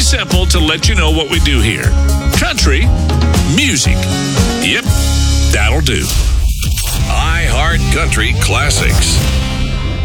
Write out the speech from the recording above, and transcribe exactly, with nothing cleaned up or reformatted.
simple to let you know what we do here. Country music. Yep, that'll do. iHeart Country Classics.